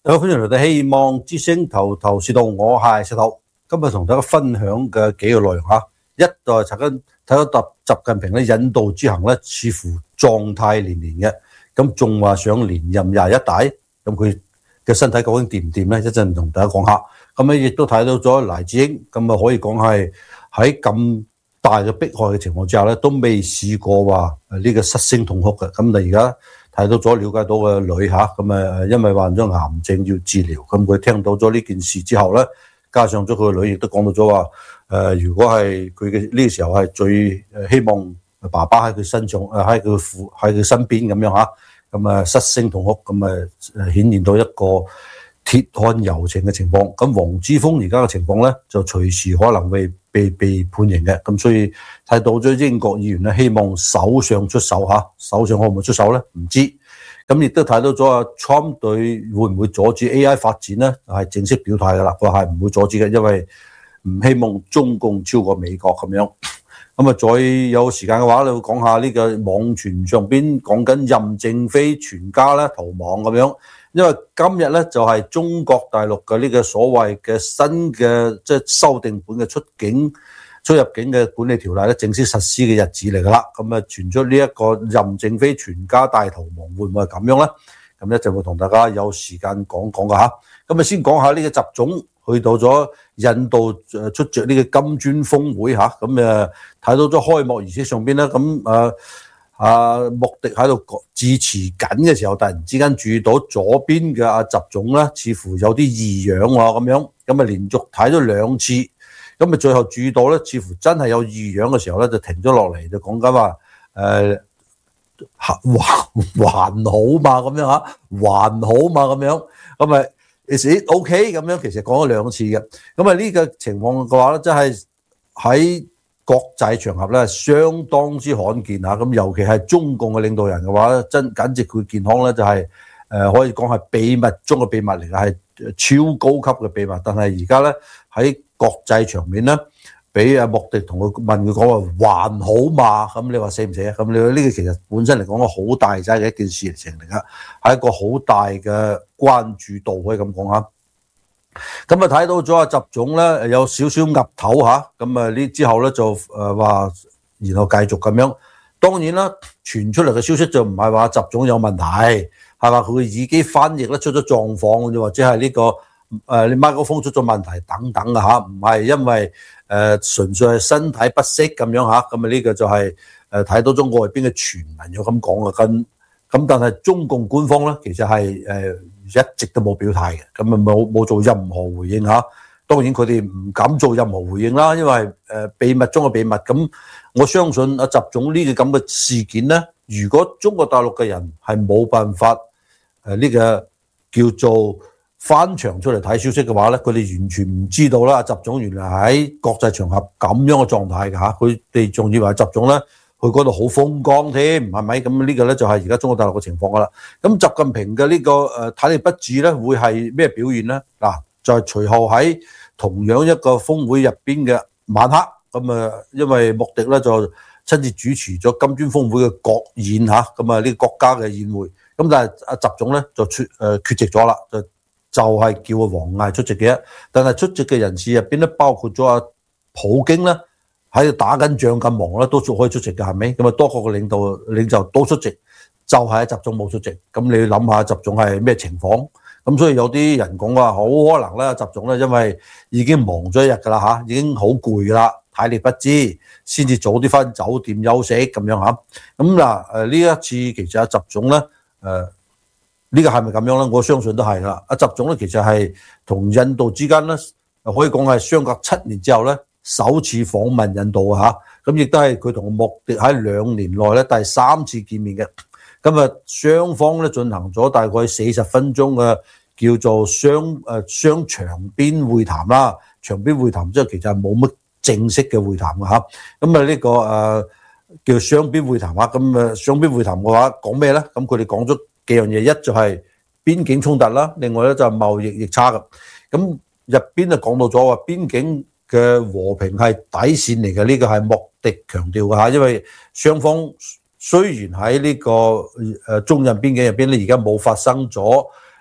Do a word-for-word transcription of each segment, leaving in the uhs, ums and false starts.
大家歡迎嚟到希望之聲頭頭是道，我係石頭。今日同大家分享嘅幾個內容嚇，一就係曾經睇到習習近平咧引導之行咧，似乎狀態連連嘅，咁仲話想連任廿一大，咁佢嘅身體究竟掂唔掂咧？一陣同大家講下。咁咧亦都睇到咗黎智英，咁啊可以講係喺咁大嘅迫害嘅情況之下咧，都未試過話呢個失聲痛哭嘅。咁你而家睇到咗，了解到個女嚇，咁啊因為患咗癌症要治療，咁佢聽到咗呢件事之後咧，加上咗佢個女亦都講到咗話，誒如果係佢嘅呢個時候係最誒希望爸爸喺佢身上，誒喺佢父喺佢身邊咁樣嚇，咁啊失聲痛哭，咁啊誒顯現到一個鐵漢柔情嘅情況。咁黃之鋒而家嘅情況咧，就隨時可能會被被判刑嘅。咁所以睇到咗英國議員咧，希望首相出手嚇，首相可唔可以出手咧？唔知。咁亦都睇到咗阿 Trump 對會唔會阻止 A I 發展咧，係正式表態噶啦，佢係唔會阻止嘅，因為唔希望中共超過美國咁樣。咁啊，再有時間嘅話，你會講下呢個網傳上邊講緊任正非全家咧逃亡咁樣。因為今日咧就係中國大陸嘅呢個所謂嘅新嘅即係修訂本嘅出境出入境嘅管理條例咧正式實施嘅日子嚟噶啦。咁啊傳出呢一個任正非全家大逃亡，會唔會係咁樣咧？咁咧就會同大家有時間講講噶吓。咁啊先講下呢個習總去到咗印度誒出席呢個金磚峰會吓。咁誒睇到咗開幕儀式上邊咧，咁誒。啊，莫迪喺度致辭緊嘅時候，突然之間注意到左邊嘅阿習總咧，似乎有啲異樣喎，咁樣，咁啊連續睇咗兩次，咁啊最後注意到咧，似乎真係有異樣嘅時候咧，就停咗落嚟，就講緊話誒還還好嘛，咁樣嚇，還好嘛，咁樣，咁啊 is it OK 咁樣，其實講咗兩次嘅，咁啊呢個情況嘅話咧，真係喺國際場合咧，相當之罕見嚇，咁尤其係中共嘅領導人嘅話咧，真簡直佢健康咧就係、是、誒、呃、可以講係秘密中嘅秘密嚟嘅，係超高級嘅秘密。但係而家咧喺國際場面咧，俾阿莫迪同佢問佢講話還好嘛？咁你話死唔死啊？咁你話呢個其實本身嚟講個好大劑嘅一件事情嚟㗎，係一個好大嘅關注度，可以咁講嚇。咁啊睇到咗阿習總咧有少少岌頭吓，咁啊呢之後咧就誒話，然後繼續咁樣。當然啦，傳出嚟嘅消息就唔係話習總有問題，係話佢嘅耳機翻譯咧出咗狀況，或者係呢、這個誒你麥克風出咗問題等等嘅吓，唔係因為誒、呃、純粹係身體不適咁樣吓。咁啊呢個就係誒睇到咗外邊嘅傳聞有咁講嘅，跟咁但係中共官方咧其實係誒。呃一直都冇表態嘅，咁啊冇冇做任何回應嚇。當然佢哋唔敢做任何回應啦，因為誒秘密中嘅秘密。咁我相信阿習總呢個咁嘅事件咧，如果中國大陸嘅人係冇辦法誒呢個叫做翻牆出嚟睇消息嘅話咧，佢哋完全唔知道啦。阿習總原來喺國際場合咁樣嘅狀態嘅嚇，佢哋仲以為習總咧。佢嗰度好風光添，係咪？咁呢個咧就係而家中國大陸嘅情況噶啦。咁習近平嘅呢個誒體力不支咧，會係咩表現咧？嗱，就係隨後喺同樣一個峰會入邊嘅晚黑，咁啊，因為莫迪咧就親自主持咗金磚峰會嘅國宴嚇，咁啊呢個國家嘅宴會。咁但係阿習總咧就出誒缺席咗啦，就就係叫阿王毅出席嘅。但係出席嘅人士入邊咧，包括咗阿普京咧。喺度打緊仗咁忙咧，都仲可以出席嘅，係咪？咁啊，多國嘅領導領袖都出席，就係習總冇出席。咁你諗下習總係咩情況？咁所以有啲人講話好可能咧，習總咧因為已經忙咗一日㗎啦嚇，已經好攰㗎啦，體力不支，先至早啲翻酒店休息咁樣嚇。咁嗱誒呢一次其實阿習總咧誒呢個係咪咁樣咧？我相信都係啦。阿習總咧其實係同印度之間咧可以講係相隔七年之後咧。首次訪問印度嚇，咁亦都係佢同莫迪喺兩年內咧第三次見面嘅。咁啊，雙方咧進行咗大概四十分鐘嘅叫做雙誒雙場邊會談啦。場邊會談即係其實係冇乜正式嘅會談嘅嚇。咁啊呢個誒叫雙邊會談啊。咁啊雙邊會談嘅話講咩咧？咁佢哋講咗幾樣嘢，一就係邊境衝突啦，另外咧就係貿易逆差嘅。咁入邊就講到咗話邊境嘅和平係底線嚟嘅，呢個係莫迪強調嘅嚇，因為雙方雖然喺呢個誒中印邊境入邊咧，而家冇發生咗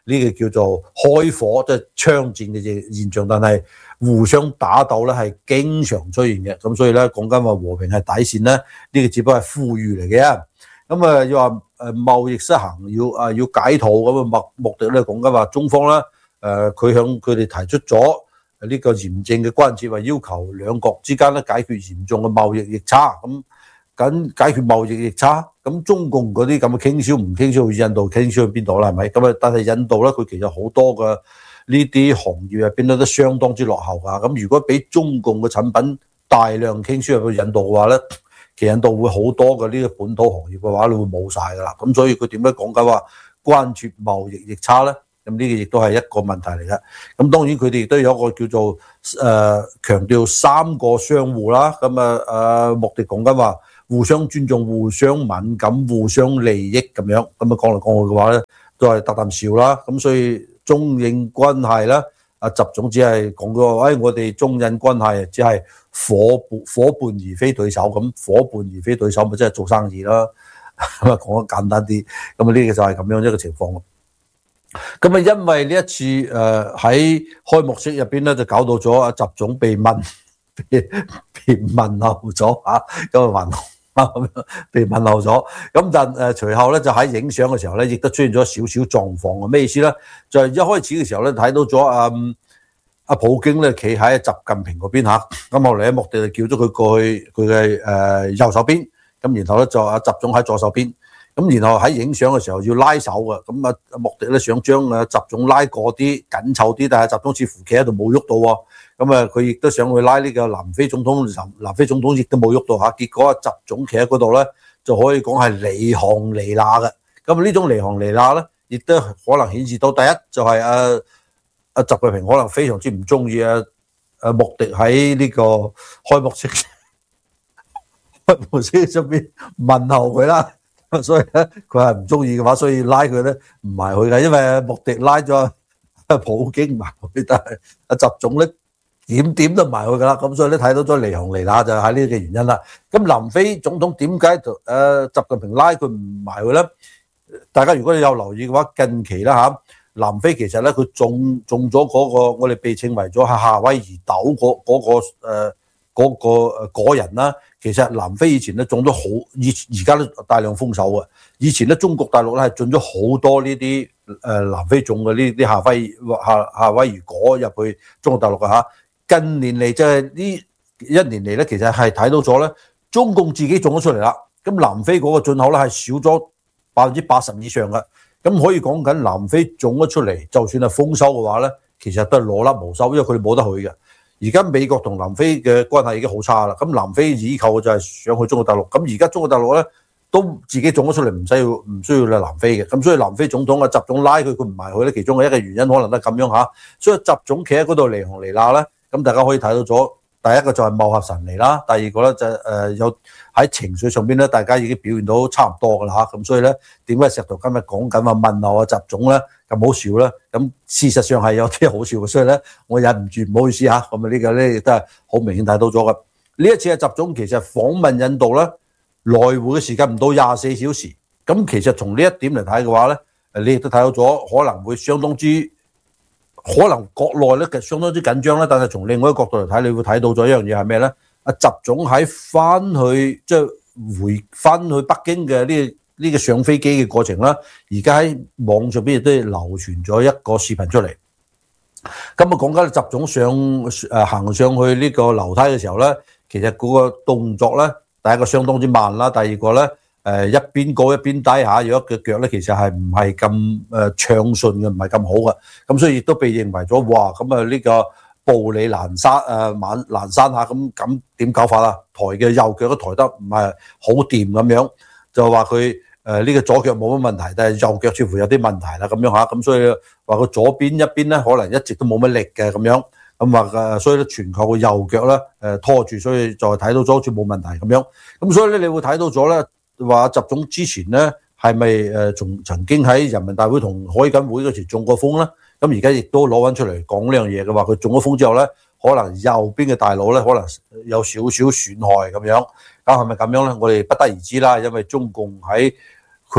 呢個叫做開火，即係槍戰嘅現象，但係互相打鬥咧係經常出現嘅。咁所以咧講緊話和平係底線咧，呢個只不過係呼籲嚟嘅。咁啊要話誒貿易失衡要啊要解套咁嘅目目的咧，講緊話中方咧誒佢向佢哋提出咗呢個嚴正嘅關切，話要求兩國之間咧解決嚴重嘅貿易逆差。咁緊解決貿易逆差，咁中共嗰啲咁嘅傾銷唔傾銷去印度傾銷去邊度啦？係咪？咁啊，但係印度咧，佢其實好多嘅呢啲行業入邊咧都相當之落後㗎。咁如果俾中共嘅產品大量傾銷入去印度嘅話咧，其實印度會好多嘅呢個本土行業嘅話，你會冇晒㗎啦。咁所以佢點解講緊話關注貿易逆差咧？咁呢個亦都係一個問題嚟嘅。咁當然佢哋亦都有一個叫做誒、呃、強調三個相互啦。咁啊誒目的講緊話，互相尊重、互相敏感、互相利益咁樣，咁啊講嚟講去嘅話咧，都係得啖笑啦。咁所以中印關係咧，阿習總只係講咗話，誒我哋中印關係只係伙伴伙伴而非對手，咁伙伴而非對手咪即係做生意啦。咁啊講得簡單啲，咁啊呢個就係咁樣一個情況。咁啊因為呢一次誒喺開幕式入邊咧，就搞到咗阿習總被問被被問候咗嚇，咁啊還。咁樣被問候咗，咁但誒隨後咧就喺影相嘅時候咧，亦都出現咗少少狀況。咩意思咧？就係一開始嘅時候咧，睇到咗阿阿普京咧企喺習近平嗰邊嚇，咁後嚟咧目的就叫咗佢過去佢嘅誒右手邊，咁然後咧就阿習總喺左手邊，咁然後喺影相嘅時候要拉手嘅，咁啊目的咧想將阿習總拉過啲緊湊啲，但係習總似乎企喺度冇喐到喎。咁啊，佢亦都想去拉呢個南非總統，南南非總統亦都冇喐到嚇。結果啊，習總企喺嗰度咧，就可以講係離行離迾嘅。咁呢種離行離迾咧，亦都可能顯示到第一就係阿阿習近平可能非常之唔中意啊啊穆迪喺呢個開幕式開幕式上邊問候佢啦。所以咧，佢係唔中意嘅話，所以拉佢咧唔埋去嘅，因為穆迪拉咗普京埋去，但係阿習總咧。點點都埋去㗎啦，咁所以咧睇到咗離行離迾就係呢個原因啦。咁南非總統點解誒習近平拉佢唔埋去咧？大家如果你有留意嘅話，近期啦嚇，南非其實咧佢種種咗嗰個我哋被稱為咗夏威夷豆嗰嗰個誒嗰個誒果仁啦。其實南非以前咧種咗好，以而家都大量豐收嘅。以前咧中國大陸咧係種咗好多呢啲誒南非種嘅呢啲夏威夏夏威夷果入去中國大陸嘅嚇。近年嚟就係呢一年嚟咧，其實係睇到咗咧，中共自己種咗出嚟啦。咁南非嗰個進口咧係少咗百分之八十以上嘅。咁可以講緊南非種咗出嚟，就算係豐收嘅話咧，其實都係攞粒無收，因為佢哋冇得去嘅。而家美國同南非嘅關係已經好差啦。咁南非依靠就係想去中國大陸。咁而家中國大陸咧都自己種咗出嚟，唔使要唔需要嚟南非嘅。咁所以南非總統啊習總拉佢，佢唔埋去咧，其中嘅一個原因可能都係咁樣嚇。所以習總企喺嗰度離行離迾咧。咁大家可以睇到咗，第一個就係貌合神離啦，第二個咧就誒、呃、有喺情緒上邊咧，大家已經表現到差唔多噶啦嚇。咁所以咧，點解石頭今日講緊話問候啊習總咧咁好笑咧？咁事實上係有啲好笑嘅，所以咧我忍唔住唔好意思嚇。咁啊呢個咧亦都係好明顯睇到咗嘅。呢一次嘅習總其實訪問印度咧，來回嘅時間唔到廿四小時。咁其實從呢一點嚟睇嘅話咧，你亦都睇到咗可能會相當之。可能國內咧相當之緊張啦，但係從另外一個角度嚟睇，你會睇到咗一樣嘢係咩咧？阿習總喺翻去即係回翻去北京嘅呢呢個上飛機嘅過程啦，而家喺網上邊亦都流傳咗一個視頻出嚟。咁啊講緊習總上誒行上去呢個樓梯嘅時候咧，其實嗰個動作咧，第一個相當之慢啦，第二個咧。誒一邊高一邊低嚇，有一隻腳咧，其實係唔係咁誒暢順嘅，唔係咁好嘅，咁所以亦都被認為咗，哇！咁啊呢個步履蹣跚誒蹣蹣跚嚇，咁咁點搞法啊？抬嘅右腳都抬得唔係好掂咁樣，就話佢誒呢個左腳冇乜問題，但係右腳似乎有啲問題啦咁樣嚇，咁所以話佢左邊一邊咧可能一直都冇乜力嘅咁樣，咁話誒，所以咧全靠個右腳咧誒拖住，所以就睇到咗好似冇問題咁樣，咁所以咧你會睇到咗咧。話習總之前咧係咪誒從曾經喺人民大會同海緊會嗰時中過風咧？咁而家亦都攞翻出嚟講呢樣嘢嘅話，佢中咗風之後咧，可能右邊嘅大腦咧可能有少少損害咁樣。咁係咪咁樣咧？我哋不得而知啦，因為中共喺佢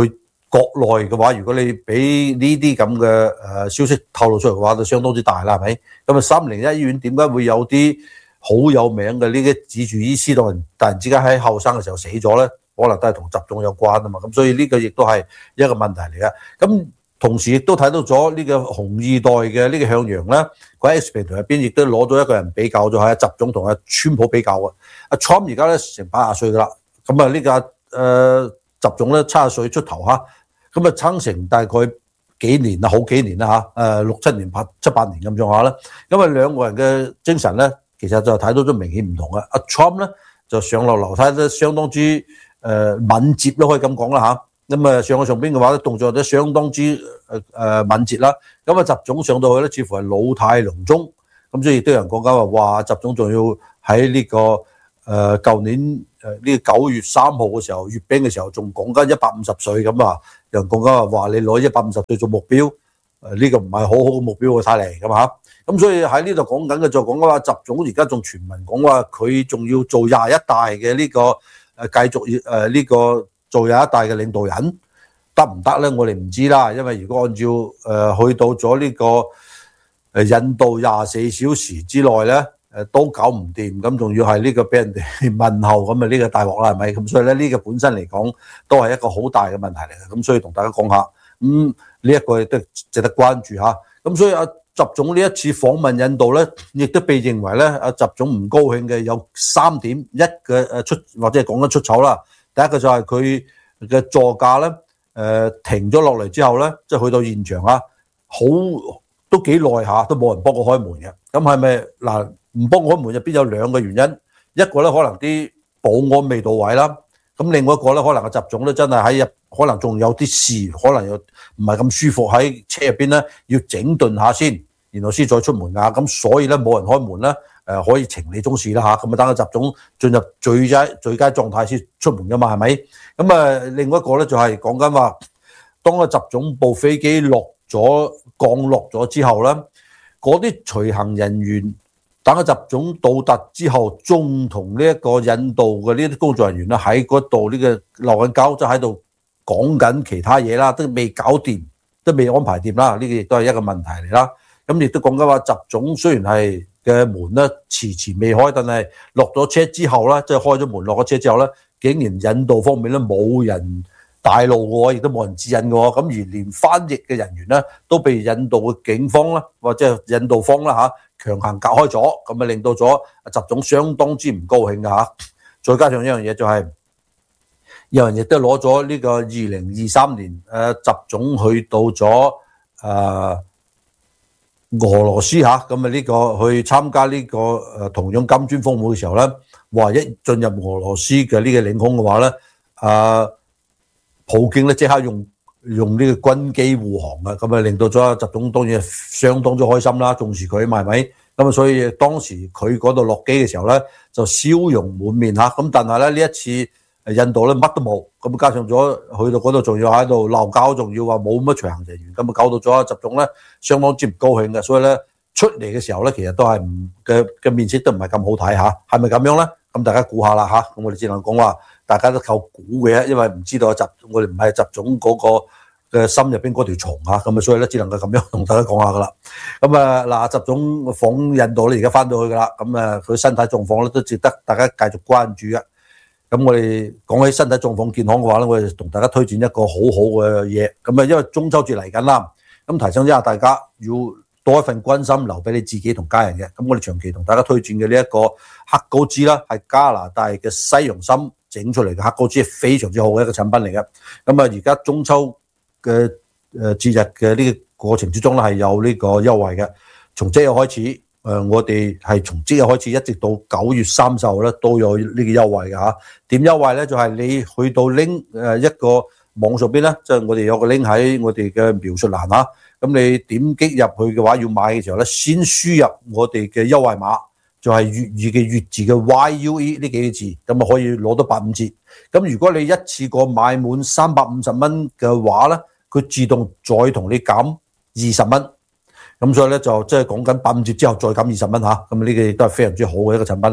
國內嘅話，如果你俾呢啲咁嘅誒消息透露出嚟嘅話，就相當之大啦，係咪？咁啊，三零一醫院點解會有啲好有名嘅呢啲主治醫師突然突然之間喺後生嘅時候死咗咧？可能都係同習總有關啊嘛。咁所以呢個亦都係一個問題嚟嘅。咁同時亦都睇到咗呢個紅二代嘅呢個向陽咧，佢喺 X 平台入邊亦都攞咗一個人比較咗，係阿習總同阿川普比較嘅。阿 Trump 而家咧成八廿歲噶啦，咁啊呢個誒習總咧七十歲出頭嚇。咁啊，撐成大概幾年啦，好幾年啦嚇，誒六七年、八七八年咁上下啦。因為兩個人嘅精神咧，其實就睇到咗明顯唔同嘅。阿 Trump 咧就上落樓梯都相當之誒敏捷咯，可以咁講啦嚇。咁啊上去上邊嘅話咧，動作都相當之誒誒敏捷啦。咁啊習總上到去咧，似乎係老態龍鍾。咁所以亦都有人講緊話，哇！習總仲要喺呢個誒舊年誒呢個九月三號嘅時候，閱兵嘅時候，仲講緊一百五十歲咁啊！有人講緊話話你攞一百五十歲做目標，誒呢個唔係好好嘅目標喎，睇嚟咁嚇。咁所以喺呢度講緊嘅就講緊話，習總而家仲傳聞講話佢仲要做廿一大嘅呢個誒繼續誒呢個做廿一大嘅領導人，得唔得咧？我哋唔知啦，因為如果按照誒去到咗呢個誒印度廿四小時之內咧，誒都搞唔掂，咁仲要係呢個俾人哋問候咁啊，呢個大鑊啦，係咪？咁所以咧呢個本身嚟講都係一個好大嘅問題嚟嘅，咁所以同大家講下，咁呢一個亦都值得關注嚇。咁所以阿習總呢一次訪問印度咧，亦都被認為咧阿習總唔高興嘅有三點，一嘅誒出或者係講緊出醜啦。第一個就係佢嘅座駕咧誒停咗落嚟之後咧，即係去到現場啊，好都幾耐下都冇人幫我開門嘅。咁係咪嗱？唔幫我開門入邊有兩個原因，一個咧可能啲保安未到位啦，咁另外一個咧可能個習總咧真係喺入，可能仲有啲事，可能又唔係咁舒服喺車入邊咧，要整頓下先，然後先再出門啊。咁所以咧冇人開門咧，誒可以情理中事啦嚇。咁啊等個習總進入最佳最佳狀態先出門噶嘛，係咪？咁啊另外一個咧就係講緊話，當個習總部飛機落咗降落咗之後咧，嗰啲隨行人員。等個習總到達之後，仲同呢一個印度嘅呢啲工作人員咧喺嗰度呢個留緊交，即係喺度講緊其他嘢啦，都未搞掂，都未安排掂啦。呢個亦都係一個問題嚟啦。咁亦都講緊話，習總雖然係嘅門咧遲遲未開，但係落咗車之後咧，即係開咗門落咗車之後咧，竟然印度方面咧冇人帶路嘅喎，亦都冇人指引嘅喎。咁而連翻譯嘅人員咧都被印度嘅警方啦，或者係印度方啦嚇。強行隔開咗，咁啊令到咗習總相當之唔高興㗎嚇。再加上一樣嘢就係、是，有人亦都攞咗呢個二零二三年誒習總去到咗誒、呃、俄羅斯嚇，咁啊呢個去參加呢個誒同樣金磚峰會嘅時候咧，話一進入俄羅斯嘅呢個領空嘅話咧，啊普京咧即刻用。用呢個軍機護航啊，咁啊令到咗習總當然相當之開心啦，重視佢嘛係咪？咁啊所以當時佢嗰度落機嘅時候咧，就笑容滿面嚇。咁但係咧呢一次印度咧乜都冇，咁加上咗去到嗰度仲要喺度鬧交，仲要話冇乜隨行人員，咁啊搞到咗習總咧相當之唔高興嘅。所以咧出嚟嘅時候咧，其實都係唔嘅嘅面色都唔係咁好睇嚇，係咪咁樣咧？咁大家估下啦嚇。咁我哋只能講話。大家都靠估嘅，因為唔知道習我哋唔係習總嗰個嘅心入邊嗰條蟲啊，咁啊所以咧只能夠咁樣同大家講下噶啦。咁啊嗱，習總訪印度咧而家翻到去噶啦，咁啊佢身體狀況咧都值得大家繼續關注嘅。咁我哋講起身體狀況健康嘅話咧，我哋同大家推薦一個好好嘅嘢。咁啊因為中秋節嚟緊啦，咁提醒一下大家要多一份關心留俾你自己同家人嘅。咁我哋長期同大家推薦嘅呢一個黑高脂啦，係加拿大嘅西洋參整出嚟嘅黑高脂，係非常之好嘅一個產品嚟嘅。咁啊，而家中秋嘅誒節日嘅呢個過程之中咧，係有呢個優惠嘅。從即日開始，誒我哋係從即日開始一直到九月三十號咧，都有呢個優惠嘅嚇。點優惠咧？就係你去到 link 誒一個網上邊咧，即係我哋有個 link 喺我哋嘅描述欄嚇。咁你點擊入去嘅話，要買嘅時候咧，先輸入我哋嘅優惠碼。就係粵語嘅粵字嘅 Y U E 呢幾個字，咁啊可以攞到八五折。咁如果你一次過買滿三百五十蚊嘅話咧，佢自動再同你減二十蚊。咁所以咧就即係講緊八五折之後再減二十蚊嚇。咁呢個亦都係非常之好嘅一個產品嚟嘅。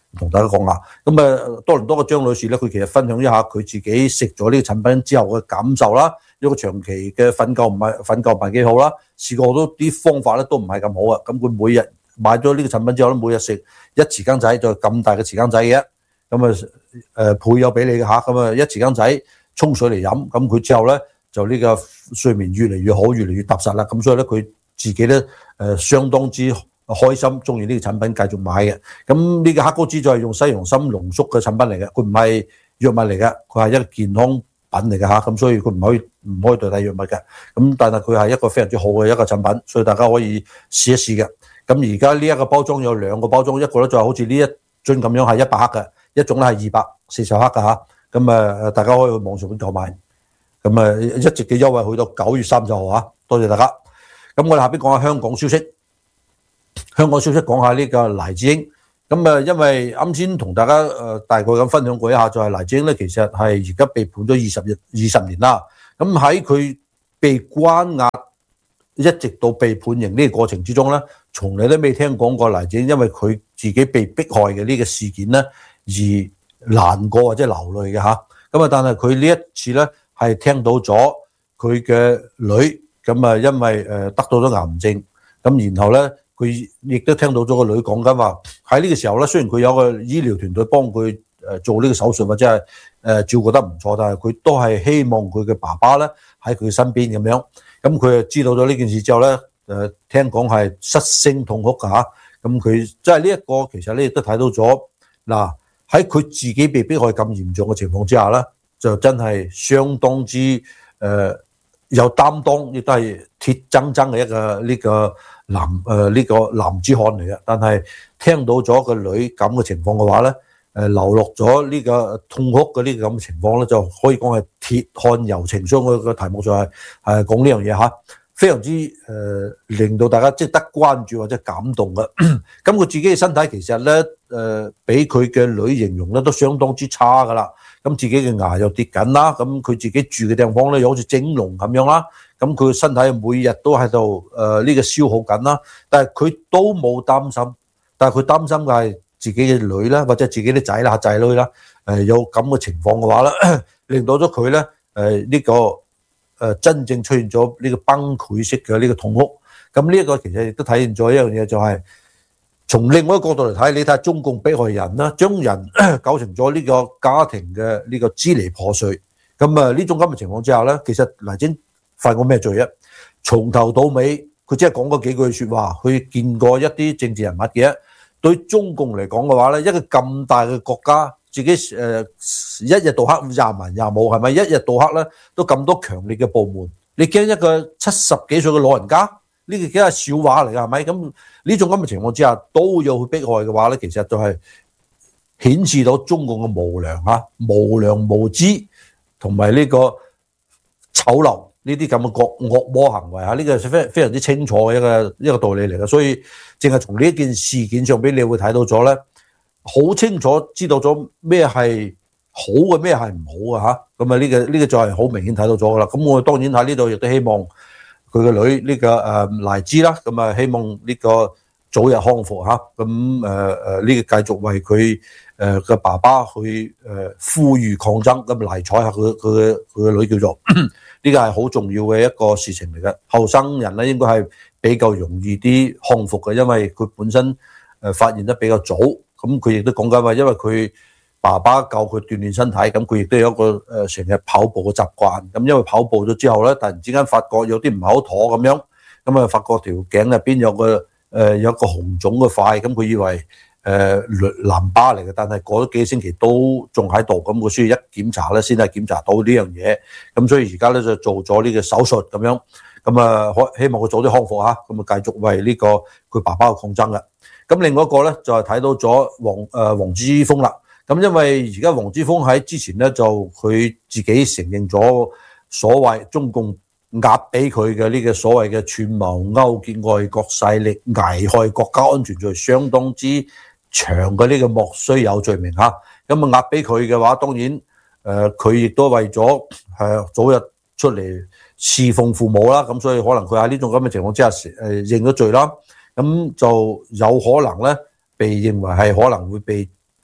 同大家講下。咁啊，多倫多嘅張女士咧，佢其實分享一下佢自己食咗呢個產品之後嘅感受啦。一個長期嘅瞓覺唔係瞓覺唔係幾好啦，試過好多啲方法咧都唔係咁好啊。咁佢每日買咗呢個產品之後咧，每日食一匙羹仔，就咁大嘅匙羹仔嘅，咁啊誒配有俾你嘅嚇，咁啊一匙羹仔沖水嚟飲，咁佢之後咧就呢個睡眠越嚟越好，越嚟越踏實啦。咁所以咧佢自己咧誒相當之開心，中意呢個產品繼續買嘅。咁呢個黑高脂就係用西洋參濃縮嘅產品嚟嘅，佢唔係藥物嚟嘅，佢係一個健康品嚟嘅嚇。咁所以佢唔可以唔可以代替藥物嘅。咁但係佢係一個非常之好嘅一個產品，所以大家可以試一試嘅。咁而家呢一個包裝有兩個包裝，一個咧就係好似呢一樽咁樣係一百克嘅，一種咧係二百四十克嘅嚇。咁啊大家可以去網上邊購買。咁啊一直嘅優惠去到九月三十號嚇，多謝大家。咁我哋下邊講下香港消息。香港消息講下呢個黎智英。咁啊，因為啱先同大家誒大概咁分享過一下，就係黎智英咧，其實係而家被判咗二十日二十年啦。咁喺佢被關押一直到被判刑呢個過程之中咧，從嚟都未聽講過黎智英因為佢自己被迫害嘅呢個事件咧而難過或者流淚嘅嚇。咁啊，但係佢呢一次咧係聽到咗佢嘅女咁啊，因為誒得到咗癌症，咁然後咧。佢亦都聽到咗個女講緊話，喺呢個時候咧，雖然佢有個醫療團隊幫佢誒做呢個手術或者係誒照顧得唔錯，但係佢都係希望佢嘅爸爸咧喺佢身邊咁樣。咁佢就知道咗呢件事之後咧，誒聽講係失聲痛哭㗎嚇。咁佢即係呢一個其實咧亦都睇到咗嗱，喺佢自己被迫害咁嚴重嘅情況之下咧，就真係相當之誒、呃、有擔當，亦都係鐵錚錚嘅一個呢、這個。男誒呢個男子漢嚟嘅，但係聽到咗個女咁嘅情況嘅話咧，誒流落咗呢個痛哭嘅呢個咁嘅情況咧，就可以講係鐵漢柔情。所以我個題目就係誒講呢樣嘢嚇，非常之誒、呃、令到大家值得關注或者感動嘅。咁佢自己嘅身體其實咧誒，俾佢嘅女形容咧都相當之差噶啦。咁自己嘅牙又跌緊啦，咁佢自己住嘅地方咧又好似整籠咁樣啦。咁佢身體每日都喺度誒呢個消耗緊啦，但係佢都冇擔心，但係佢擔心嘅係自己嘅女啦，或者自己啲仔啦、仔女啦，誒有咁嘅情況嘅話咧，令到咗佢咧誒呢個誒真正出現咗呢個崩潰式嘅呢個痛哭。咁呢一個其實亦都體現咗一樣嘢，就係從另外一個角度嚟睇，你睇下中共迫害人啦，將人構成咗呢個家庭嘅呢個支離破碎。咁啊呢種咁嘅情況之下咧，其實黎智英犯過咩罪啊？從頭到尾，佢只係講過幾句説話，佢見過一啲政治人物嘅。對中共嚟講嘅話咧，一個咁大嘅國家，自己誒、呃、一日到黑廿文廿武，係咪？一日到黑咧都咁多強烈嘅部門，你驚一個七十幾歲嘅老人家？呢個幾係笑話嚟㗎，係咪？咁呢種咁嘅情況之下，都要去迫害嘅話咧，其實就係顯示到中共嘅無良嚇、無良無知同埋呢個醜陋。呢啲咁嘅惡惡魔行為嚇，呢個係非非常之清楚嘅一個一個道理嚟嘅，所以淨係從呢一件事件上邊，你會睇到咗咧，好清楚知道咗咩係好嘅，咩係唔好嘅嚇。咁啊，呢個呢個就係好明顯睇到咗噶啦。咁我當然喺呢度亦都希望佢個女呢個誒黎智啦，咁啊希望呢個早日康復嚇。咁誒誒呢個繼續為佢誒嘅爸爸去誒呼籲抗爭。咁黎采係佢佢嘅佢嘅女叫做。呢個係好重要嘅一個事情嚟嘅，後生人咧應該係比較容易啲康復嘅，因為佢本身誒發現得比較早，咁佢亦都講緊話，因為佢爸爸教佢鍛鍊身體，咁佢亦都有一個誒成日跑步嘅習慣，咁因為跑步咗之後咧，突然之間發覺有啲唔係好妥咁樣，咁啊發覺條頸入邊有個誒有一個紅腫嘅塊，咁佢以為誒淋巴嚟嘅，但係過咗幾個星期都仲喺度，咁佢需要一檢查咧先係檢查到呢樣嘢，咁所以而家咧就做咗呢個手術咁樣，咁啊可希望佢早啲康復嚇，咁啊繼續為呢個佢爸爸嘅抗爭嘅。咁另外一個咧就係睇到咗黃誒黃之鋒啦，咁因為而家黃之鋒喺之前咧就佢自己承認咗所謂中共壓俾佢嘅呢個所謂嘅串謀勾結外國勢力危害國家安全罪，相當之長嘅呢個莫須有罪名嚇，咁啊壓俾佢嘅話，當然誒佢亦都為咗係早日出嚟侍奉父母啦，咁所以可能佢喺呢種咁嘅情況之下誒認咗罪啦，咁就有可能咧被認為係可能會被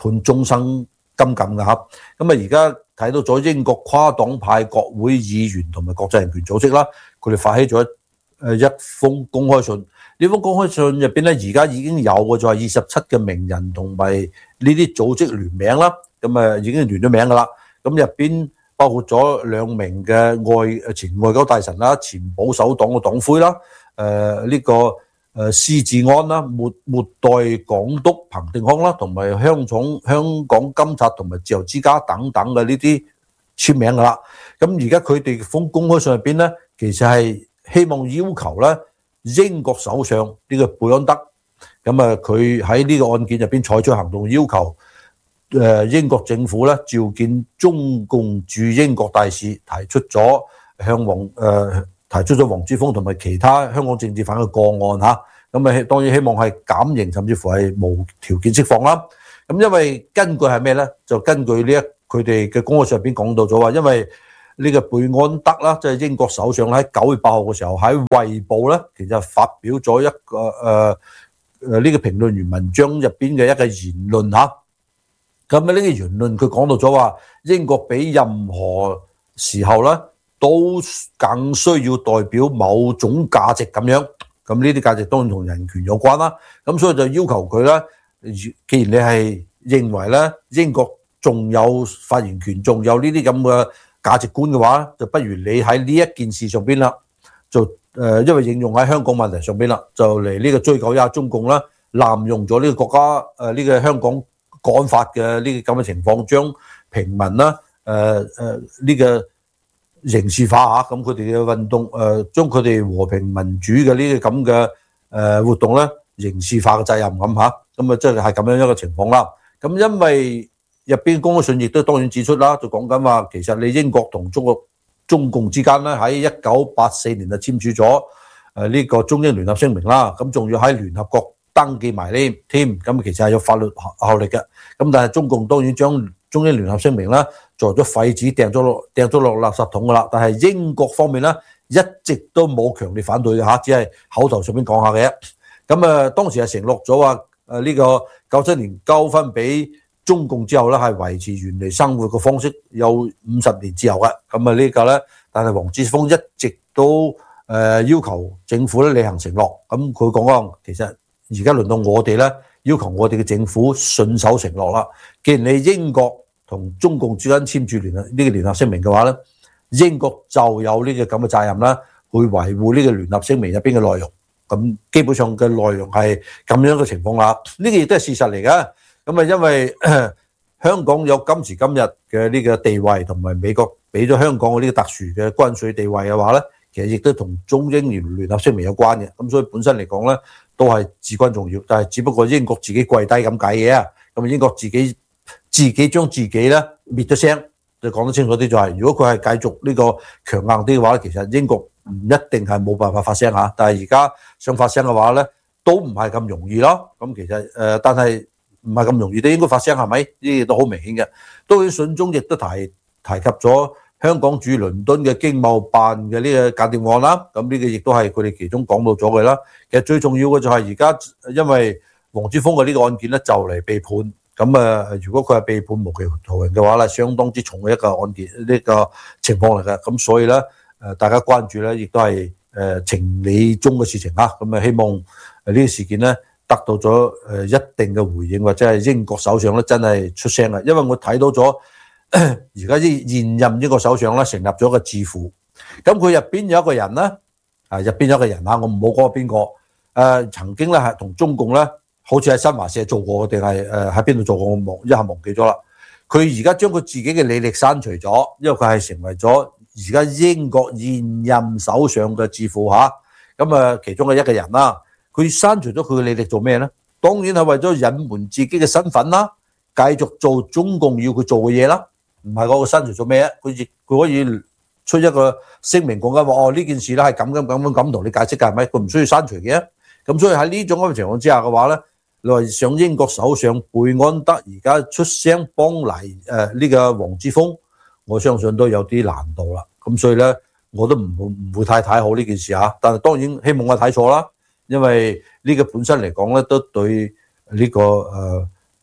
判終生監禁㗎嚇。咁啊而家睇到咗英國跨黨派國會議員同埋國際人權組織啦，佢哋發起咗誒一封公開信。呢封公開信入邊咧，而家已經有嘅就係二十七嘅名人同埋呢啲組織聯名啦，咁啊已經聯咗名㗎啦。咁入邊包括咗兩名嘅外前外交大臣啦、前保守黨嘅黨魁啦、誒、呃、呢、這個誒施志安啦、末末代港督彭定康啦，同埋香港香港監察同埋自由之家等等嘅呢啲簽名㗎啦。咁而家佢哋封公開信入邊咧，其實係希望要求咧英國首相呢個貝安德，咁啊佢喺呢個案件入邊採取行動，要求誒英國政府咧召見中共駐英國大使，提出咗向黃誒提出咗黃之鋒同埋其他香港政治犯嘅個案嚇，咁啊當然希望係減刑，甚至乎係無條件釋放啦。咁因為根據係咩咧？就根據呢一佢哋嘅公開信入邊講到咗話，因為呢個貝安德啦，即係英國首相喺九月八號嘅時候喺衛報咧，其實發表咗一個誒誒呢個評論員文章入邊嘅一個言論嚇。咁啊呢個言論佢講到咗話，英國比任何時候咧都更需要代表某種價值咁樣。咁呢啲價值當然同人權有關啦。咁所以就要求佢咧，既然你係認為咧英國仲有發言權，仲有呢啲咁嘅價值觀嘅話，就不如你喺呢一件事上邊啦，就誒因為應用喺香港問題上邊啦，就嚟呢個追究一下中共啦，濫用咗呢個國家誒呢個香港國安法嘅呢個咁嘅情況，將平民啦誒誒呢個刑事化嚇，咁佢哋嘅運動誒將佢哋和平民主嘅呢個咁嘅誒活動咧刑事化嘅責任咁嚇，咁啊即係係咁樣一個情況啦。咁因為入邊公開信亦都當然指出啦，就講緊話其實你英國同中國中共之間咧喺一九八四年就簽署咗誒呢個中英聯合聲明啦，咁仲要喺聯合國登記埋呢添，咁其實係有法律效力嘅。咁但係中共當然將中英聯合聲明啦作咗廢紙掟咗落掟咗落垃圾桶噶啦，但係英國方面咧一直都冇強烈反對嘅嚇，只係口頭上面講下嘅啫。咁啊當時係承諾咗話誒呢個九七年交翻俾中共之後咧，係維持原嚟生活嘅方式，有五十年之後嘅。咁啊呢個咧，但係黃之鋒一直都誒要求政府咧履行承諾。咁佢講講，其實而家輪到我哋咧，要求我哋嘅政府信守承諾啦。既然你英國同中共之間簽署聯合呢個聯合聲明嘅話咧，英國就有呢個咁嘅責任啦，去維護呢個聯合聲明入邊嘅內容。咁基本上嘅內容係咁樣嘅情況啦。呢個亦都係事實嚟嘅。咁啊，因為香港有今時今日嘅呢個地位，同埋美國俾咗香港嘅呢個特殊嘅關稅地位嘅話咧，其實亦都同中英聯聯合聲明有關嘅。咁所以本身嚟講咧，都係至關重要。但係只不過英國自己跪低咁解嘅啊。咁英國自己自己將自己咧滅咗聲，就講得清楚啲就係，如果佢係繼續呢個強硬啲嘅話，其實英國唔一定係冇辦法發聲嚇。但係而家想發聲嘅話咧，都唔係咁容易咯。咁其實誒，但係唔係咁容易都應該發聲係咪？呢啲都好明顯嘅。都喺信中亦都提提及咗香港駐倫敦嘅經貿辦嘅呢個間諜案啦。咁呢個亦都係佢哋其中講到咗嘅啦。其實最重要嘅就係而家因為黃之鋒嘅呢個案件咧就嚟被判，咁啊如果佢係被判無期徒刑嘅話咧，相當之重嘅一個案件呢個情況嚟嘅。咁所以咧誒大家關注咧，亦都係誒情理中嘅事情啊。咁啊希望誒呢個事件咧得到咗誒一定嘅回應，或者係英國首相咧真係出聲啦。因為我睇到咗而家啲現任英國首相咧成立咗個智庫，咁佢入邊有一個人咧，啊入邊有一個人啊，我唔好講邊個誒，曾經咧係同中共咧好似喺新華社做過，定係誒喺邊度做過，我忘一下忘記咗啦。佢而家將佢自己嘅履歷刪除咗，因為佢係成為咗而家英國現任首相嘅智庫嚇。咁啊其中嘅一個人啦。佢刪除咗佢嘅履歷做咩咧？當然係為咗隱瞞自己嘅身份啦，繼續做中共要佢做嘅嘢啦。唔係嗰個刪除做咩？佢亦佢可以出一個聲明講緊話，哦呢件事咧係咁咁咁咁咁同你解釋㗎，係咪？佢唔需要刪除嘅。咁所以喺呢種咁嘅情況之下嘅話咧，你話上英國首相貝安德而家出聲幫嚟誒呢個黃之鋒，我相信都有啲難度啦。咁所以咧，我都唔會唔會太睇好呢件事嚇。但係當然希望我睇錯啦。因為呢個本身嚟講咧，都對呢、這個誒誒、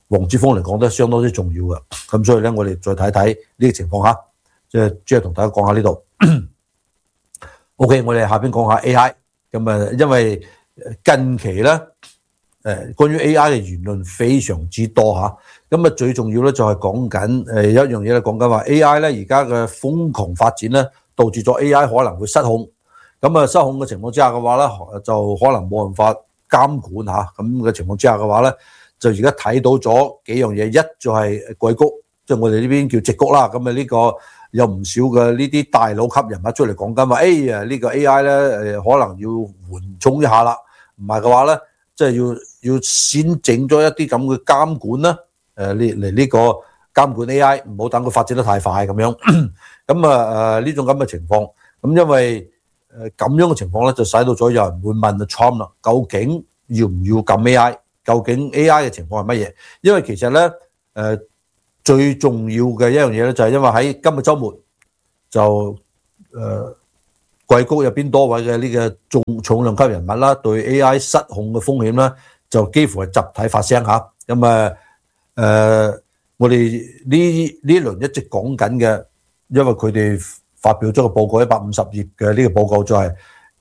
黃之鋒嚟講都相當之重要嘅。咁所以咧，我哋再睇睇呢個情況下，即係即係同大家講下呢度。OK， 我哋下邊講下 A I。咁啊，因為近期咧，誒關於 A I 嘅言論非常之多嚇。咁啊，最重要咧就係講緊誒有一樣嘢咧，講緊話 A I 咧而家嘅瘋狂發展咧，導致咗 A I 可能會失控。咁啊，失控嘅情況之下嘅話咧，就可能冇辦法監管嚇。咁嘅情況之下嘅話咧，就而家睇到咗幾樣嘢，一就係硅谷，即係我哋呢邊叫矽谷啦。咁啊，呢個有唔少嘅呢啲大佬級人物出嚟講緊話，哎呀呢個 A I 咧誒可能要緩衝一下啦。唔係嘅話咧，即係要要先整咗一啲咁嘅監管啦，誒嚟嚟呢個監管 A I， 唔好等佢發展得太快咁樣。咁啊誒呢種咁嘅情況，咁因為誒咁樣嘅情況咧，就使到咗有人會問阿 Trump 啦，究竟要唔要禁 A I？ 究竟 A I 嘅情況係乜嘢？因為其實咧誒最重要嘅一樣嘢咧，就係因為喺今日週末就誒硅谷入邊多位嘅呢個重重量級人物啦，對 A I 失控嘅風險咧，就幾乎係集體發聲嚇。咁啊誒，我哋呢呢輪一直講緊嘅，因為佢哋發表咗個報告一百五十頁嘅呢個報告就係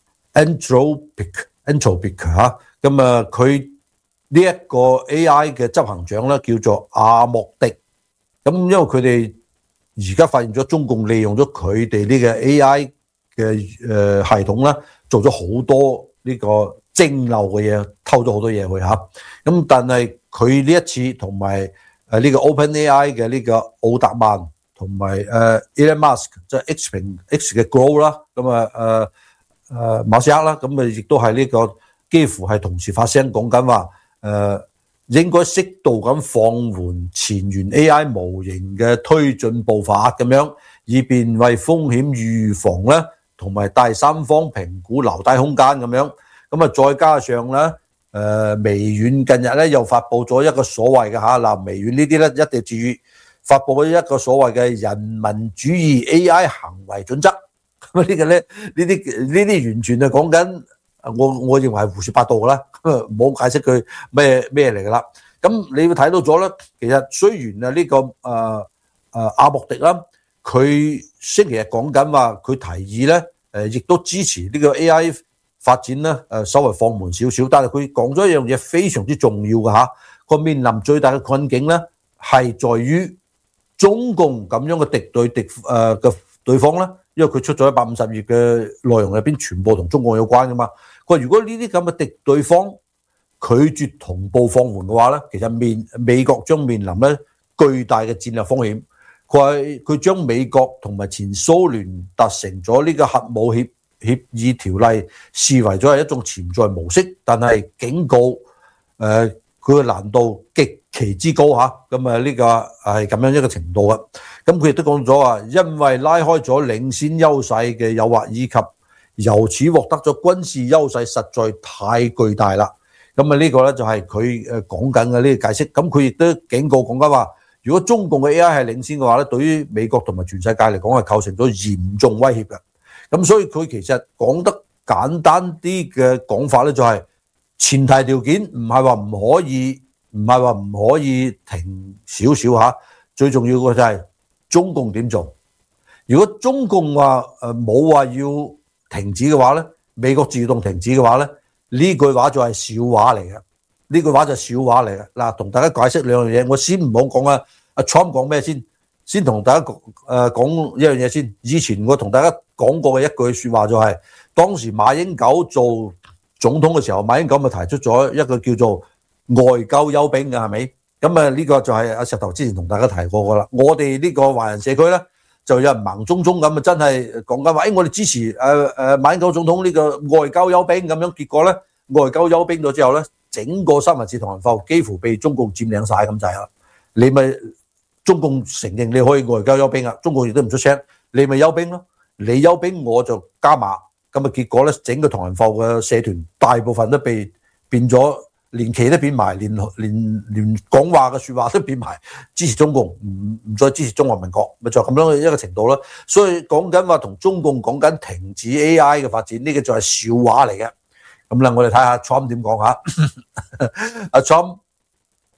Anthropic Anthropic 嚇。咁啊，佢呢一個 A I 嘅執行長咧叫做阿莫迪。咁因為佢哋而家發現咗中共利用咗佢哋呢個 A I 嘅誒系統啦，做咗好多呢個蒸漏嘅嘢，偷咗好多嘢去嚇。咁但係佢呢一次同埋誒呢個 OpenAI 嘅呢個奧達曼同埋誒 Elon Musk 即係 X 平 X 嘅 Grow 啦，咁啊誒誒馬斯克啦，咁啊亦都係呢個幾乎係同時發聲講緊話誒應該適度咁放緩前沿 A I 模型嘅推進步伐咁樣，以便為風險預防咧，同埋第三方評估留低空間咁樣。咁啊，再加上咧，誒、呃、微軟近日咧又發布咗一個所謂嘅嚇嗱，微軟呢啲咧一定注意發布咗一個所謂嘅人民主義 A I 行為準則。咁啊，呢個咧呢啲呢啲完全係講緊。我我認為係胡說八道㗎啦，唔好解釋佢咩咩嚟㗎啦。咁你會睇到咗咧，其實雖然啊呢個誒誒阿莫迪啦，佢星期日講緊話，佢提議咧誒，亦都支持呢個 A I 發展咧誒，稍微放緩少少。但係佢講咗一樣嘢非常之重要嘅嚇，佢面臨最大嘅困境咧係在於中共咁樣嘅敵對敵誒嘅對方咧。因為佢出咗一百五十頁嘅內容入邊，全部同中國有關噶嘛。佢話如果呢啲咁嘅敵對方拒絕同步放緩嘅話咧，其實面美國將面臨咧巨大嘅戰略風險。佢話佢將美國同埋前蘇聯達成咗呢個核武協協議條例視為咗係一種潛在模式，但係警告誒佢嘅難度極其之高嚇。咁啊呢個係咁樣一個程度嘅。咁佢亦都講咗啊，因為拉開咗領先優勢嘅誘惑，以及由此獲得咗軍事優勢，實在太巨大啦。咁啊呢個咧就係佢誒講緊嘅呢個解釋。咁佢亦都警告講緊話，如果中共嘅 A I 係領先嘅話咧，對於美國同埋全世界嚟講係構成咗嚴重威脅嘅。咁所以佢其實講得簡單啲嘅講法咧，就係前提條件唔係話唔可以，唔係話唔可以停少少嚇。最重要嘅就係中共點做？如果中共話誒冇話要停止嘅話咧，美國自動停止嘅話咧，呢句話就係笑話嚟嘅。呢句話就係笑話嚟嘅。嗱，同大家解釋兩樣嘢，我先唔好講啊。阿 Trump 講咩先？先同大家誒講一樣嘢先。以前我同大家講過嘅一句説話就係，當時馬英九做總統嘅時候，馬英九咪提出咗一個叫做外交休兵嘅，係咪？咁啊，呢個就係阿石頭之前同大家提過噶啦。我哋呢個華人社區咧，就有人盲中中咁啊，真係講緊話，誒，我哋支持誒誒馬英九總統呢個外交休兵咁樣。結果咧，外交休兵咗之後咧，整個三藩市同仁埠幾乎被中共佔領晒咁滯啦。你咪中共承認你可以外交休兵啊，中共亦都唔出聲，你咪休兵咯。你休兵我就加碼，咁啊結果咧，整個同仁埠嘅社團大部分都被變咗。連旗都變埋，連連連講話嘅説話都變埋，支持中共，唔唔再支持中華民國，咪就咁樣一個程度咯。所以講緊話同中共講緊停止 A I 嘅發展，呢個就係笑話嚟嘅。咁啦，我哋睇下 Trump 點講嚇。阿 Trump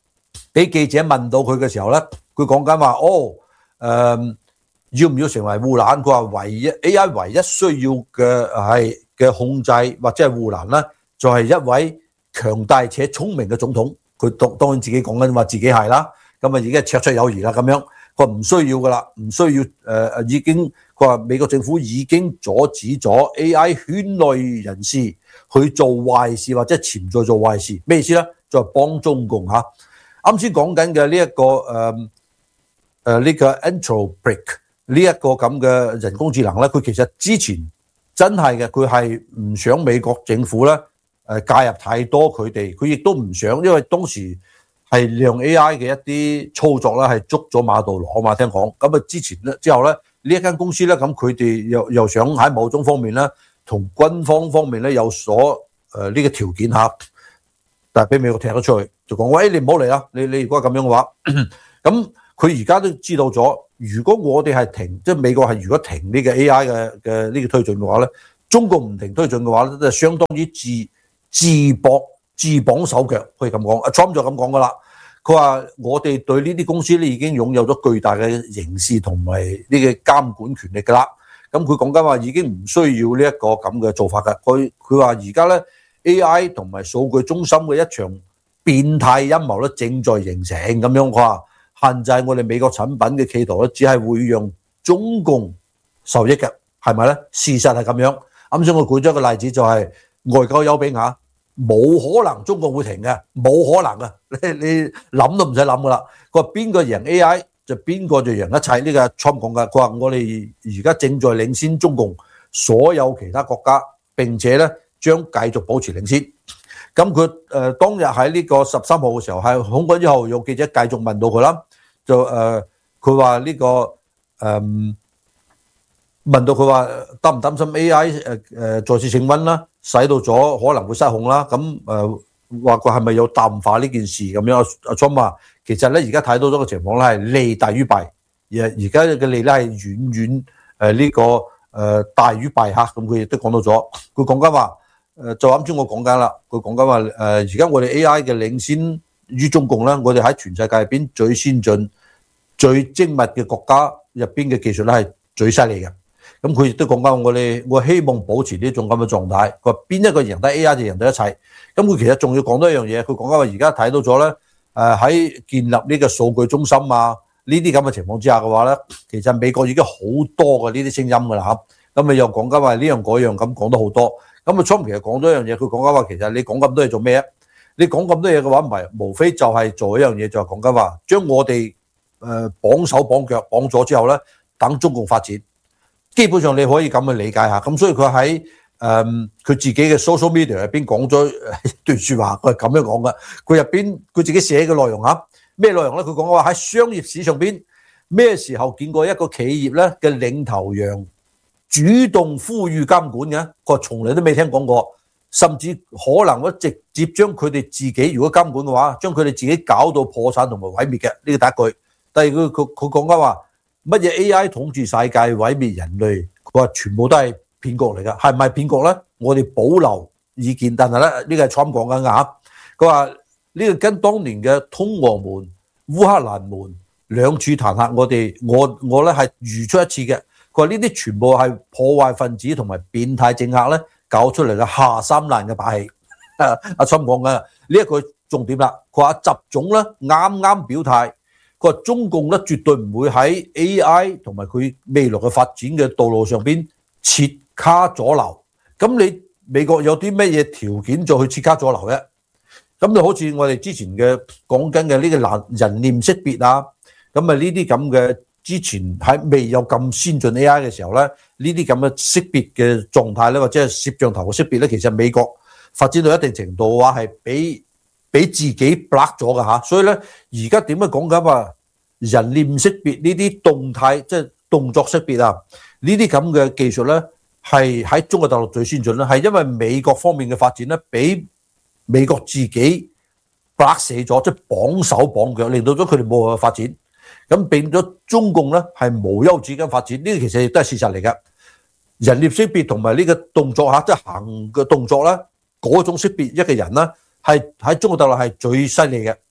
俾記者問到佢嘅時候咧，佢講緊話哦，誒要唔要成為護欄？佢話唯一 A I 唯一需要嘅係嘅控制或者係護欄咧，就係一位強大且聰明嘅總統。佢當當然自己講緊話自己係啦，咁啊已經係綽綽有餘啦咁樣。佢話唔需要噶啦，唔需要誒誒已經。佢話美國政府已經阻止咗 A I 圈內人士去做壞事或者潛在做壞事。咩意思咧？就係幫中共嚇。啱先講緊嘅呢一個誒誒呢個 Anthropic 呢一個咁嘅人工智能咧，佢其實之前真係嘅，佢係唔想美國政府咧誒介入太多佢哋，佢亦都唔想，因為當時係量 A I 嘅一啲操作咧係捉咗馬杜羅啊嘛，聽講咁啊之前咧之後咧呢一間公司咧咁佢哋又又想喺某種方面咧同軍方方面咧有所誒呢個條件嚇。但係俾美國踢咗出去，就講喂，你唔好嚟啦！你你如果咁樣嘅話，咁佢而家都知道咗，如果我哋係停，即係美國係如果停呢個 A I 嘅嘅呢個推進嘅話咧，中國唔停推進嘅話咧，就相當於自自綁自綁手腳，可以咁講。阿 Trump 就咁講噶啦，佢話我哋對呢啲公司咧已經擁有咗巨大嘅刑事同埋呢個監管權力噶啦。咁佢講緊話已經唔需要呢一個咁嘅做法㗎。佢佢話而家咧。A I 同埋數據中心嘅一場變態陰謀咧，正在形成咁樣。佢話限制我哋美國產品嘅企圖咧，只係會讓中共受益嘅，係咪咧？事實係咁樣。啱先我舉咗一個例子，就係外交休兵嚇，冇可能中國會停嘅，冇可能嘅。你你諗都唔使諗噶啦。佢話邊個贏 A I 就邊個就贏一切。呢個 Trump 講嘅。佢話我哋而家正在領先中共所有其他國家，並且咧，將繼續保持領先。咁佢誒當日喺呢個十三號嘅時候，喺空軍之後有記者繼續問到佢啦，就誒佢話呢個誒、呃、問到佢話擔唔擔心 A I 誒誒再次升溫啦，使到咗可能會失控啦。咁誒話佢係咪有淡化呢件事咁樣？阿 Trump 話其實咧而家睇到咗個情況咧係利大於弊，而而家嘅利咧係遠遠誒呢個誒大於弊嚇。咁佢亦都講到咗，佢講緊話。誒就啱先我講緊啦，佢講緊話誒而家我哋 A I 嘅領先於中共咧，我哋喺全世界入邊最先進、最精密嘅國家入邊嘅技術咧係最犀利嘅。咁佢亦都講緊我哋，我希望保持呢種咁嘅狀態。佢話邊一個贏得 A I 就贏得一切。咁佢其實仲要講多一樣嘢，佢講緊話而家睇到咗咧誒喺建立呢個數據中心啊呢啲咁嘅情況之下嘅話咧，其實美國已經好多嘅呢啲聲音㗎啦嚇。咁咪又講緊話呢樣嗰樣咁講得好多。咁啊 Trump 其實講咗一樣嘢，佢講緊話其實你講咁多嘢做咩啊？你講咁多嘢嘅話，唔係無非就係做一樣嘢，就係講緊話將我哋誒綁手綁腳綁咗之後咧，等中共發展。基本上你可以咁去理解下。咁所以佢喺誒佢自己嘅 social media 入邊講咗一段説話，佢係咁樣講嘅。佢入邊佢自己寫嘅內容嚇咩內容咧？佢講話喺商業史上邊咩時候見過一個企業咧嘅領頭羊主動呼籲監管嘅，佢從嚟都未聽講過，甚至可能會直接將佢哋自己如果監管嘅話，將佢哋自己搞到破產同埋毀滅嘅。呢個第一句。第二句佢佢講緊話乜嘢 A I 統治世界毀滅人類，佢話全部都係騙局嚟㗎，係唔係騙局咧？我哋保留意見，但係咧呢個係 Trump 講緊㗎。佢話呢個跟當年嘅通俄門、烏克蘭門兩處彈劾我哋，我我咧係如出一轍嘅。佢話呢啲全部係破壞分子同埋變態政客咧搞出嚟嘅下三濫嘅把戲。阿 Trump 講緊呢一句重點啦。佢話習總咧啱啱表態，佢話中共咧絕對唔會喺 A I 同埋佢未來嘅發展嘅道路上邊設卡阻撓。咁你美國有啲乜嘢條件再去設卡阻撓咧？咁就好似我哋之前嘅講緊嘅呢個人人臉識別啊，咁啊呢啲咁嘅。之前喺未有咁先進 A I 嘅時候咧，呢啲咁嘅識別嘅狀態咧，或者係攝像頭嘅識別咧，其實美國發展到一定程度嘅話，係俾俾自己 block 咗㗎嚇。所以咧，而家點樣講緊話人臉識別呢啲動態，即係動作識別啊，呢啲咁嘅技術咧，係喺中國大陸最先進啦，係因為美國方面嘅發展咧，俾美國自己 block 死咗，即係綁手綁腳，令到咗佢哋冇辦法發展。咁變咗中共咧係無休止咁發展，呢個其實亦都係事實嚟嘅。人臉識別同埋呢個動作嚇，即係行嘅動作咧，嗰種識別一個人咧，係喺中國大陸係最犀利嘅。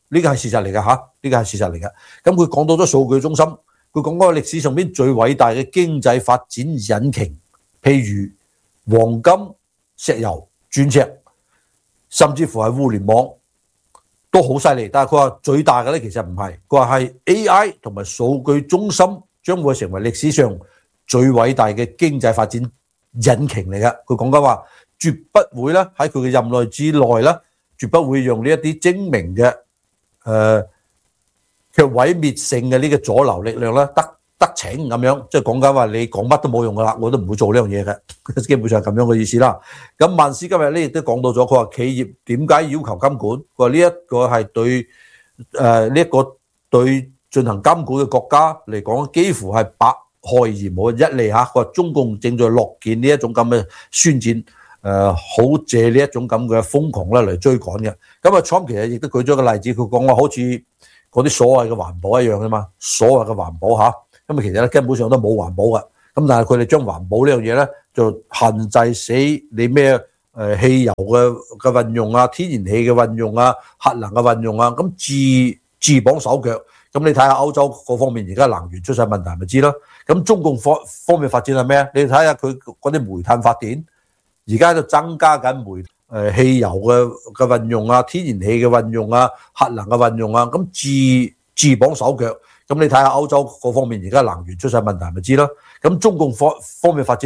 呢個係事實嚟嘅嚇，呢個係事實嚟嘅。咁佢講到咗數據中心，佢講嗰個歷史上邊最偉大嘅經濟發展引擎，譬如黃金、石油、鑽石，甚至乎係互聯網都好犀利。但係佢話最大嘅咧其實唔係，佢話係 A I 同埋數據中心將會成為歷史上最偉大嘅經濟發展引擎嚟嘅。佢講緊話絕不會咧喺佢嘅任內之內咧，絕不會用呢一啲精明嘅誒卻毀滅性嘅呢個阻撓力量咧得得逞咁樣，即係講緊話你講乜都冇用噶啦，我都唔會做呢樣嘢嘅，基本上係咁樣嘅意思啦。咁萬斯今日咧亦都講到咗，佢話企業點解要求監管？佢話呢一個係對誒呢一個對進行監管嘅國家嚟講，幾乎係百害而無一利嚇。佢話中共正在樂見呢一種咁嘅宣戰，誒好借呢一種咁嘅瘋狂咧嚟追趕嘅。咁啊，Trump其實亦都舉咗個例子，佢講話好似嗰啲所謂嘅環保一樣啊嘛，所謂嘅環保嚇。咁啊，其實咧根本上都冇環保嘅，咁但係佢哋將環保呢樣嘢咧就限制死你咩誒汽油嘅嘅運用啊、天然氣嘅運用啊、核能嘅運用啊，咁自自綁手腳。咁你睇下歐洲嗰方面而家能源出晒問題，咪知咯？咁中共方方面發展係咩？你睇下佢嗰啲煤炭發電，而家喺度增加緊煤誒汽油嘅嘅運用啊、天然氣嘅運用啊、核能嘅運用啊，咁自自綁手腳。咁你睇下歐洲嗰方面而家能源出晒問題，咪知咯？咁中共方方面發展。